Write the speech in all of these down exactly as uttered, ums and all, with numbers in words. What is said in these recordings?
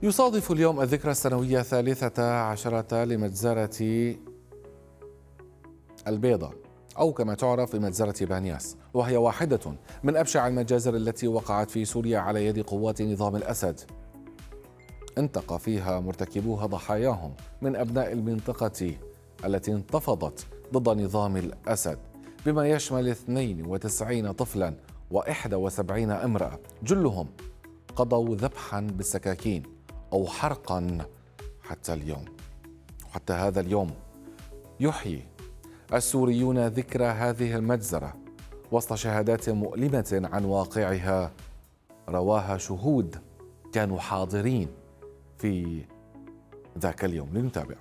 يصادف اليوم الذكرى السنوية الثالثة عشرة لمجزرة البيضة، أو كما تعرف بمجزرة بانياس، وهي واحدة من أبشع المجازر التي وقعت في سوريا على يد قوات نظام الأسد. انتقى فيها مرتكبوها ضحاياهم من أبناء المنطقة التي انتفضت ضد نظام الأسد، بما يشمل اثنين وتسعين طفلا وإحدى وسبعين امرأة، جلهم قضوا ذبحا بالسكاكين أو حرقا. حتى اليوم وحتى هذا اليوم يحيي السوريون ذكرى هذه المجزرة وسط شهادات مؤلمة عن واقعها رواها شهود كانوا حاضرين في ذاك اليوم. لنتابع.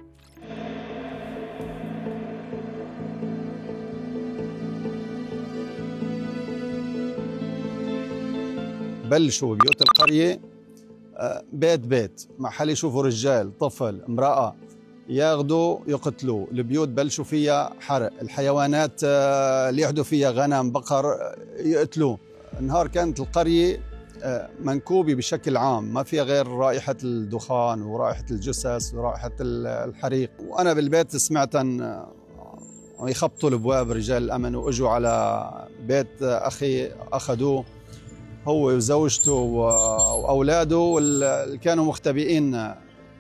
بلشوا بيوت القرية بيت بيت، محل يشوفوا رجال طفل امرأة ياخذوا يقتلوا. البيوت بلشوا فيها حرق، الحيوانات اللي يحدوا فيها غنم بقر يقتلوا. نهار كانت القرية منكوبة بشكل عام، ما فيها غير رائحة الدخان ورائحة الجثث ورائحة الحريق. وأنا بالبيت سمعت أن يخبطوا الابواب رجال الأمن واجوا على بيت أخي أخذوه هو وزوجته وأولاده اللي كانوا مختبئين